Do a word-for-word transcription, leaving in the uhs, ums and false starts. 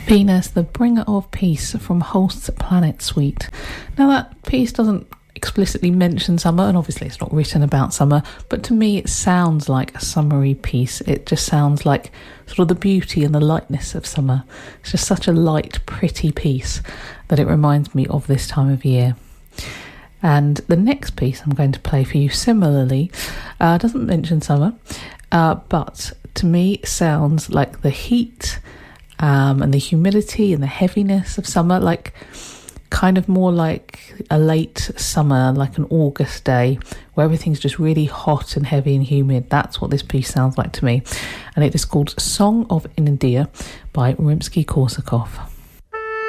Venus, the bringer of peace from Holst's Planet Suite. Now that piece doesn't explicitly mention summer, and obviously it's not written about summer, but to me it sounds like a summery piece. It just sounds like sort of the beauty and the lightness of summer. It's just such a light, pretty piece that it reminds me of this time of year. And the next piece I'm going to play for you similarly uh, doesn't mention summer, uh, but to me sounds like the heat um, and the humidity and the heaviness of summer, like kind of more like a late summer, like an August day where everything's just really hot and heavy and humid. That's what this piece sounds like to me. And it is called Song of India by Rimsky-Korsakov.